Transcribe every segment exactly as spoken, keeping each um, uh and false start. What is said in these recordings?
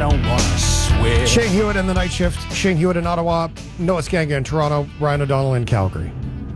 don't want to swear. Shane Hewitt in the night shift. Shane Hewitt in Ottawa. Noah Skanga in Toronto. Ryan O'Donnell in Calgary.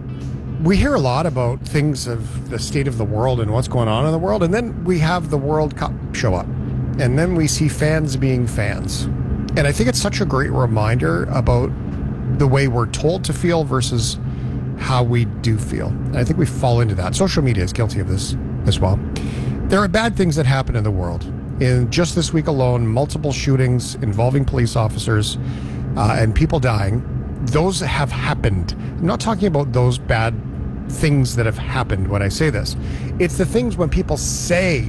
We hear a lot about things of the state of the world and what's going on in the world, and then we have the World Cup show up, and then we see fans being fans. And I think it's such a great reminder about the way we're told to feel versus how we do feel. And I think we fall into that. Social media is guilty of this as well. There are bad things that happen in the world. In just this week alone, multiple shootings involving police officers uh, and people dying. Those have happened. I'm not talking about those bad things that have happened when I say this. It's the things when people say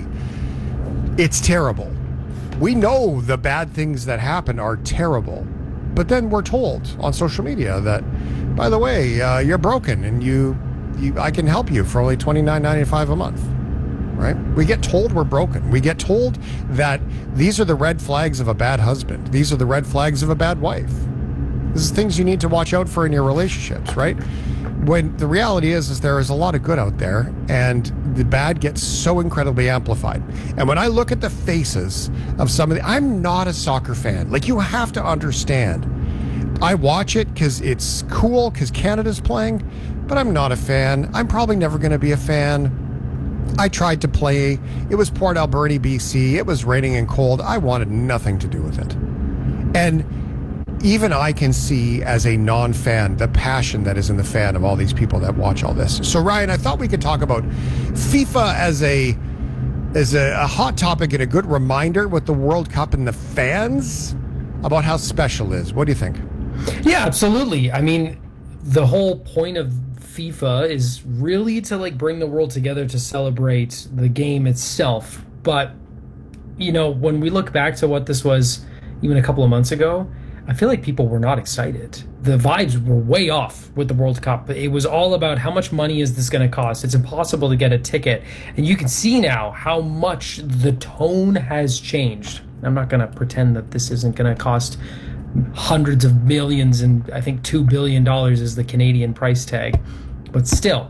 it's terrible. We know the bad things that happen are terrible, but then we're told on social media that, by the way, uh, you're broken and you, you, I can help you for only twenty-nine ninety-five a month. Right? We get told we're broken. We get told that these are the red flags of a bad husband. These are the red flags of a bad wife. This is things you need to watch out for in your relationships, right? When the reality is, is there is a lot of good out there, and the bad gets so incredibly amplified. And when I look at the faces of some of the, I'm not a soccer fan. Like, you have to understand. I watch it because it's cool, because Canada's playing, but I'm not a fan. I'm probably never going to be a fan. I tried to play. It was Port Alberni, B C. It was raining and cold. I wanted nothing to do with it. And even I can see, as a non-fan, the passion that is in the fan of all these people that watch all this. So, Ryan, I thought we could talk about FIFA as a as a, a hot topic and a good reminder with the World Cup and the fans about how special it is. What do you think? Yeah, absolutely. I mean, the whole point of FIFA is really to like bring the world together to celebrate the game itself. But, you know, when we look back to what this was even a couple of months ago, I feel like people were not excited. The vibes were way off with the World Cup. It was all about how much money is this going to cost? It's impossible to get a ticket. And you can see now how much the tone has changed. I'm not going to pretend that this isn't going to cost hundreds of millions, and I think two billion dollars is the Canadian price tag. But still,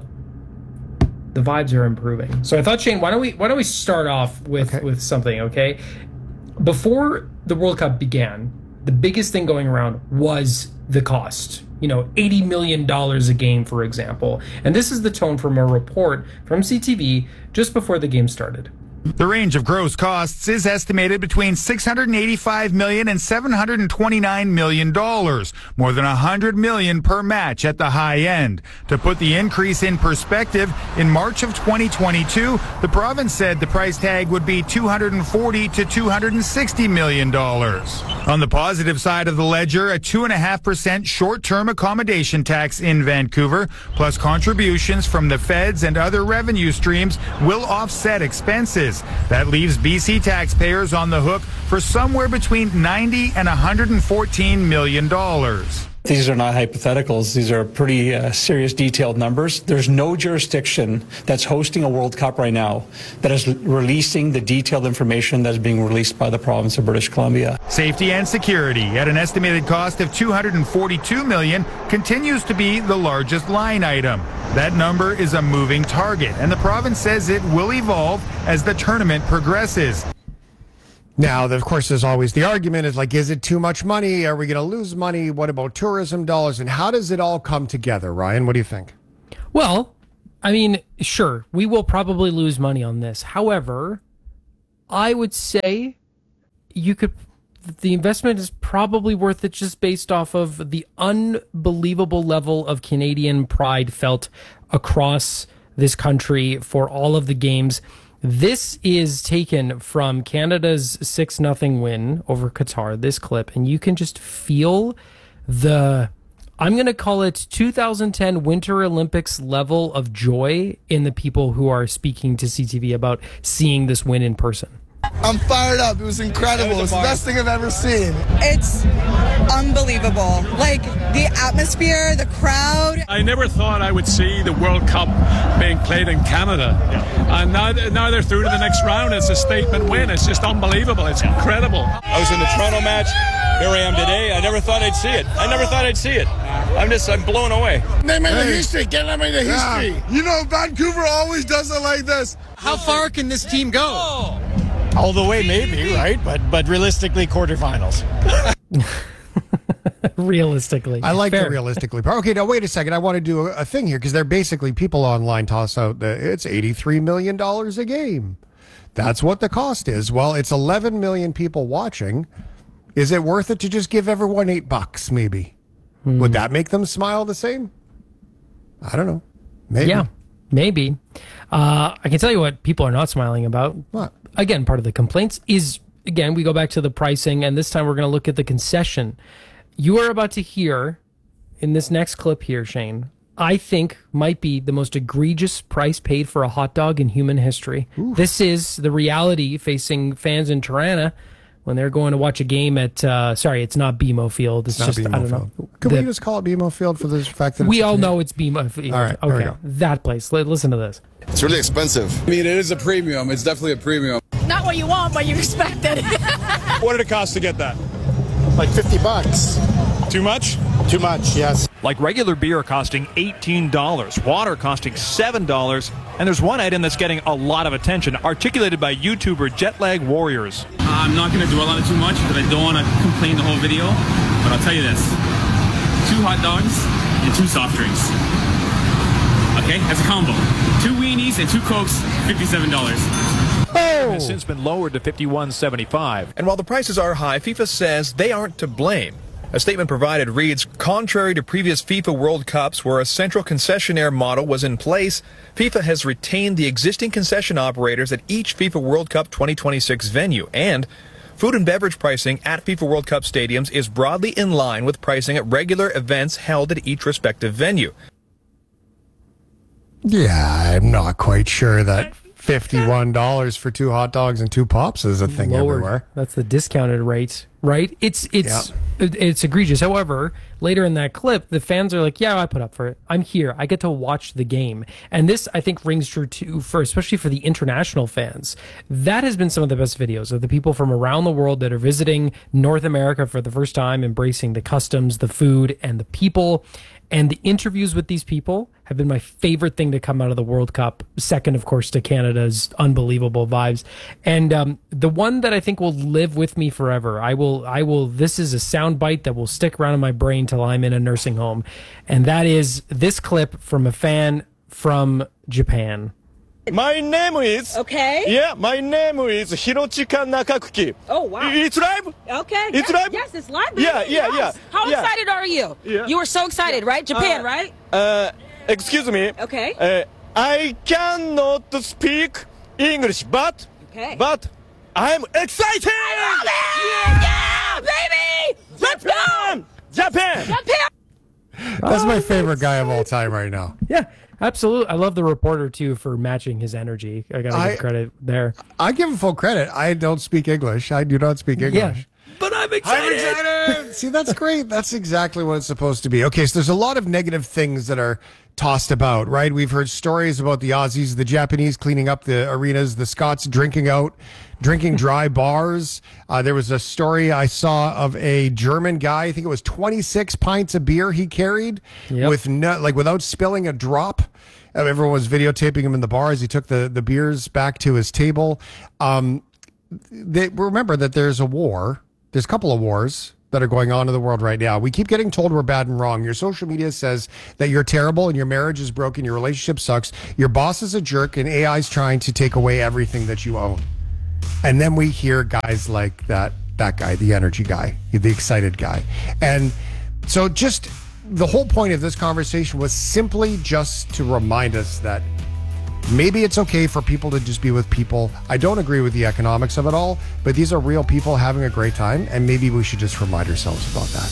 the vibes are improving. So I thought, Shane, why don't we why don't we start off with, okay. with something, okay? Before the World Cup began, the biggest thing going around was the cost. You know, eighty million dollars a game, for example. And this is the tone from a report from C T V just before the game started. The range of gross costs is estimated between six hundred eighty-five million dollars and seven hundred twenty-nine million dollars, more than one hundred million dollars per match at the high end. To put the increase in perspective, in March of twenty twenty-two, the province said the price tag would be two hundred forty to two hundred sixty million dollars. On the positive side of the ledger, a two point five percent short-term accommodation tax in Vancouver, plus contributions from the feds and other revenue streams, will offset expenses. That leaves B C taxpayers on the hook for somewhere between ninety and one hundred fourteen million dollars. These are not hypotheticals. These are pretty uh, serious, detailed numbers. There's no jurisdiction that's hosting a World Cup right now that is releasing the detailed information that is being released by the province of British Columbia. Safety and security, at an estimated cost of two hundred forty-two million dollars, continues to be the largest line item. That number is a moving target, and the province says it will evolve as the tournament progresses. Now, of course, there's always the argument is like, is it too much money? Are we going to lose money? What about tourism dollars? And how does it all come together, Ryan? What do you think? Well, I mean, sure, we will probably lose money on this. However, I would say you could, the investment is probably worth it just based off of the unbelievable level of Canadian pride felt across this country for all of the games. This is taken from Canada's six nothing win over Qatar, this clip, and you can just feel the, I'm going to call it two thousand ten Winter Olympics level of joy in the people who are speaking to C T V about seeing this win in person. I'm fired up. It was incredible. It's the best thing I've ever seen. It's unbelievable. Like, the atmosphere, the crowd. I never thought I would see the World Cup being played in Canada. Yeah. And now, now they're through to the next round. It's a statement win. It's just unbelievable. It's incredible. I was in the Toronto match. Here I am today. I never thought I'd see it. I never thought I'd see it. I'm just, I'm blown away. They made hey. the history. Get them in the history. Yeah. You know, Vancouver always does it like this. How far can this team go? All the way, maybe, right? But but realistically, quarterfinals. Realistically. I like Fair. the realistically part. Okay, now wait a second. I want to do a, a thing here because they're basically people online toss out that it's eighty-three million dollars a game. That's what the cost is. Well, it's eleven million people watching. Is it worth it to just give everyone eight bucks, maybe? Hmm. Would that make them smile the same? I don't know. Maybe. Yeah, maybe. Uh, I can tell you what people are not smiling about. What? Again, part of the complaints is, again, we go back to the pricing, and this time we're going to look at the concession. You are about to hear, in this next clip here, Shane, I think might be the most egregious price paid for a hot dog in human history. Oof. This is the reality facing fans in Tirana when they're going to watch a game at, uh, sorry, it's not B M O Field. It's, it's just, I don't Field. know. Could the, we just call it B M O Field for the fact that we it's all know it's B M O Field. All right, okay, that place. Listen to this. It's really expensive. I mean, it is a premium. It's definitely a premium. Not what you want, but you expect it. What did it cost to get that? Like fifty bucks. Too much? Too much, yes. Like regular beer costing eighteen dollars, water costing seven dollars, and there's one item that's getting a lot of attention, articulated by YouTuber Jetlag Warriors. Uh, I'm not going to dwell on it too much because I don't want to complain the whole video, but I'll tell you this. Two hot dogs and two soft drinks. Okay, that's a combo. Two weenies and two Cokes, fifty-seven dollars. Oh. Has since been lowered to fifty-one seventy-five. And while the prices are high, FIFA says they aren't to blame. A statement provided reads, contrary to previous FIFA World Cups where a central concessionaire model was in place, FIFA has retained the existing concession operators at each FIFA World Cup twenty twenty-six venue, and food and beverage pricing at FIFA World Cup stadiums is broadly in line with pricing at regular events held at each respective venue. Yeah, I'm not quite sure that fifty-one dollars for two hot dogs and two pops is a thing Lower. everywhere. That's the discounted rate, right? It's it's yeah. it's egregious. However, later in that clip, the fans are like, "Yeah, I put up for it. I'm here. I get to watch the game." And this, I think, rings true too for especially for the international fans. That has been some of the best videos of the people from around the world that are visiting North America for the first time, embracing the customs, the food, and the people. And the interviews with these people have been my favorite thing to come out of the World Cup. Second, of course, to Canada's unbelievable vibes. And um, the one that I think will live with me forever, I will, I will, this is a sound bite that will stick around in my brain till I'm in a nursing home. And that is this clip from a fan from Japan. My name is... Okay. Yeah, my name is Hirochika Nakakuki. Oh, wow. It's live? Okay. It's yes, live? Yes, it's live. Baby. Yeah, yeah, yes. yeah. How yeah. excited are you? Yeah. You were so excited, right? Japan, uh, right? Uh, excuse me. Okay. Uh, I cannot speak English, but... Okay. But I'm excited! I love it! Yeah! Yeah, baby! Let's Japan! go! Japan! Japan! That's my favorite guy of all time right now. Yeah. Absolutely. I love the reporter, too, for matching his energy. I got to give credit there. I give him full credit. I don't speak English. I do not speak English. Yeah, but I'm excited. I'm excited. See, that's great. That's exactly what it's supposed to be. Okay, so there's a lot of negative things that are tossed about, right? We've heard stories about the Aussies, the Japanese cleaning up the arenas, the Scots drinking out, drinking dry bars. Uh, there was a story I saw of a German guy. I think it was twenty-six pints of beer he carried yep. with no, like without spilling a drop. Everyone was videotaping him in the bar as he took the, the beers back to his table. Um, they remember that there's a war. There's a couple of wars that are going on in the world right now. We keep getting told we're bad and wrong. Your social media says that you're terrible and your marriage is broken, your relationship sucks, your boss is a jerk, and A I's trying to take away everything that you own. And then we hear guys like that, that guy, the energy guy, the excited guy. And so just the whole point of this conversation was simply just to remind us that maybe it's okay for people to just be with people. I don't agree with the economics of it all, but these are real people having a great time, and maybe we should just remind ourselves about that.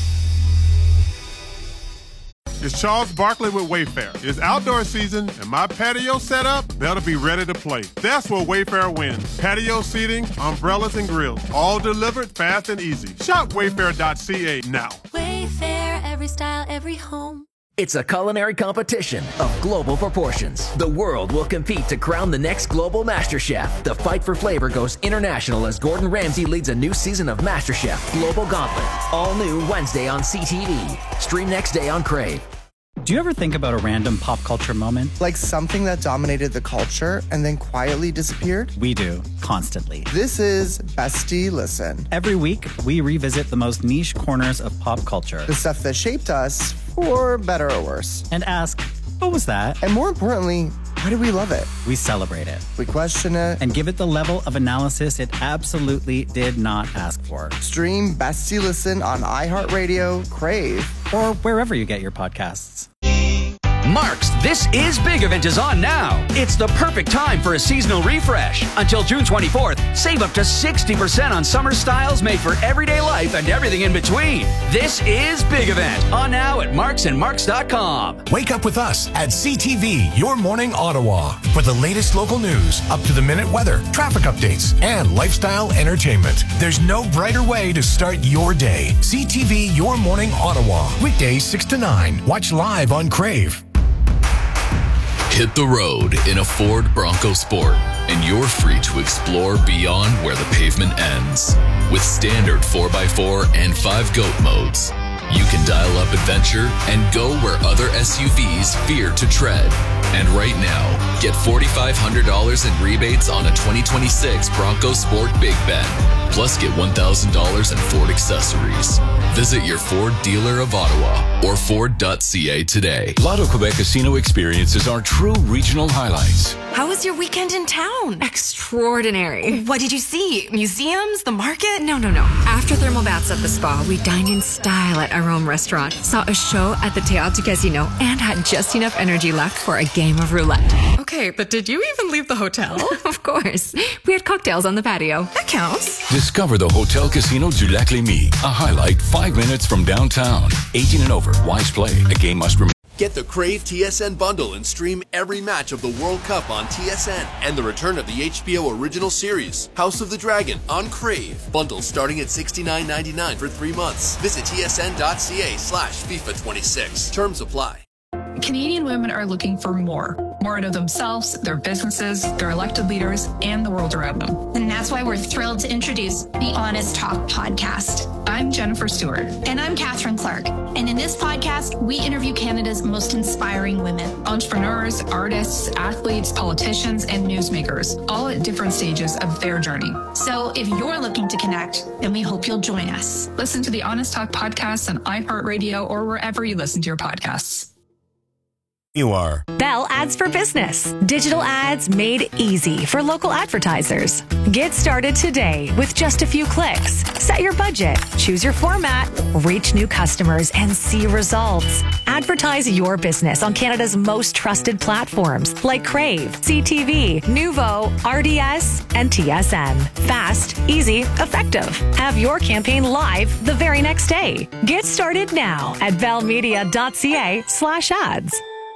It's Charles Barkley with Wayfair. It's outdoor season, and my patio setup better be ready to play. That's where Wayfair wins. Patio seating, umbrellas, and grills, all delivered fast and easy. Shop wayfair dot c a now. Wayfair, every style, every home. It's a culinary competition of global proportions. The world will compete to crown the next global MasterChef. The fight for flavor goes international as Gordon Ramsay leads a new season of MasterChef Global Gauntlet. All new Wednesday on C T V. Stream next day on Crave. Do you ever think about a random pop culture moment? Like something that dominated the culture and then quietly disappeared? We do, constantly. This is Bestie Listen. Every week, we revisit the most niche corners of pop culture. The stuff that shaped us, for better or worse. And ask, what was that? And more importantly, why do we love it? We celebrate it. We question it. And give it the level of analysis it absolutely did not ask for. Stream Bestie Listen on iHeartRadio, Crave, or wherever you get your podcasts. Mark's This Is Big event is on now. It's the perfect time for a seasonal refresh. Until June twenty-fourth, save up to sixty percent on summer styles made for everyday life and everything in between. This Is Big event on now at marks and marks dot com. Wake up with us at C T V, Your Morning Ottawa, for the latest local news, up-to-the-minute weather, traffic updates, and lifestyle entertainment. There's no brighter way to start your day. C T V, Your Morning Ottawa, weekdays six to nine. Watch live on Crave. Hit the road in a Ford Bronco Sport, and you're free to explore beyond where the pavement ends. With standard four by four and five GOAT modes, you can dial up adventure and go where other S U Vs fear to tread. And right now, get four thousand five hundred dollars in rebates on a twenty twenty-six Bronco Sport Big Bend. Plus, get one thousand dollars in Ford accessories. Visit your Ford dealer of Ottawa or Ford dot C A today. Lotto Quebec Casino experiences are true regional highlights. How was your weekend in town? Extraordinary. What did you see? Museums? The market? No, no, no. After thermal baths at the spa, we dined in style at our home restaurant, saw a show at the Théâtre Casino, and had just enough energy left for a game of roulette. Okay, but did you even leave the hotel? Of course. We had cocktails on the patio. That counts. Discover the Hotel Casino du Lac Lémy, a highlight five minutes from downtown. eighteen and over. Wise play. A game must remain. Get the Crave T S N bundle and stream every match of the World Cup on T S N and the return of the H B O original series, House of the Dragon, on Crave. Bundles starting at sixty-nine ninety-nine for three months. Visit T S N dot C A slash FIFA twenty-six. Terms apply. Canadian women are looking for more. More out of themselves, their businesses, their elected leaders, and the world around them. And that's why we're thrilled to introduce the Honest Talk podcast. I'm Jennifer Stewart. And I'm Catherine Clark. And in this podcast, we interview Canada's most inspiring women. Entrepreneurs, artists, athletes, politicians, and newsmakers, all at different stages of their journey. So if you're looking to connect, then we hope you'll join us. Listen to the Honest Talk podcast on iHeartRadio or wherever you listen to your podcasts. You are. Bell Ads for Business. Digital ads made easy for local advertisers. Get started today with just a few clicks. Set your budget, choose your format, reach new customers, and see results. Advertise your business on Canada's most trusted platforms like Crave, C T V, Nuvo, R D S, and T S N. Fast, easy, effective. Have your campaign live the very next day. Get started now at bellmedia dot C A slash ads.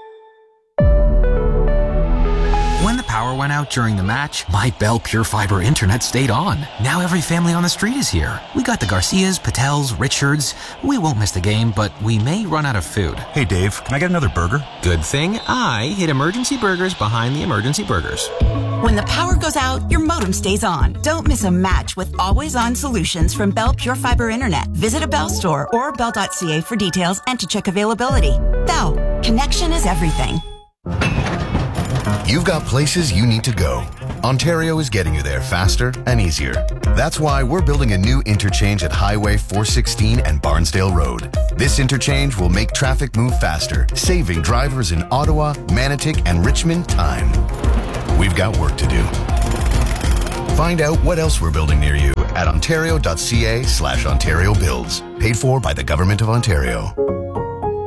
When the power went out during the match, my Bell Pure Fiber internet stayed on. Now every family on the street is here. We got the Garcias, Patels, Richards. We won't miss the game, but we may run out of food. Hey Dave, can I get another burger? Good thing I hid Emergency Burgers behind the Emergency Burgers. When the power goes out, your modem stays on. Don't miss a match with always-on solutions from Bell Pure Fiber Internet. Visit a Bell store or bell dot C A for details and to check availability. Bell, connection is everything. You've got places you need to go. Ontario is getting you there faster and easier. That's why we're building a new interchange at Highway four sixteen and Barnsdale Road. This interchange will make traffic move faster, saving drivers in Ottawa, Manotick, and Richmond time. We've got work to do. Find out what else we're building near you at ontario dot C A slash Ontario Builds. Paid for by the Government of Ontario.